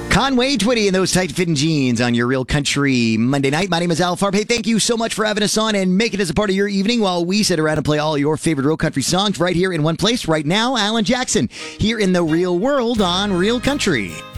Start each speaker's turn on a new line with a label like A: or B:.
A: Conway Twitty and those tight-fitting jeans on your Real Country Monday night. My name is Al Farb. Hey, thank you so much for having us on and making it as a part of your evening while we sit around and play all your favorite Real Country songs right here in one place right now. Alan Jackson here in the real world on Real Country.